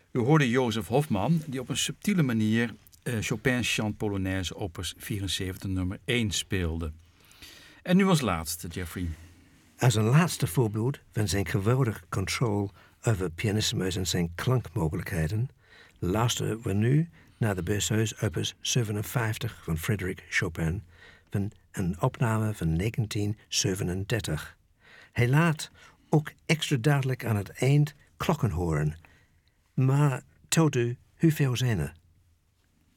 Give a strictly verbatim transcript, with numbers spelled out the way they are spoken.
U hoorde Jozef Hofman, die op een subtiele manier uh, Chopin's Chant Polonaise opus vierenzeventig nummer één speelde. En nu als laatste, Jeffrey. Als een laatste voorbeeld van zijn geweldige controle over pianismus en zijn klankmogelijkheden, luisteren we nu naar de Berceuse opus zevenenvijftig van Frédéric Chopin, van een opname van negentien zevenendertig. Hij laat ook extra duidelijk aan het eind klokken horen. Maar toont u hoeveel zijn er?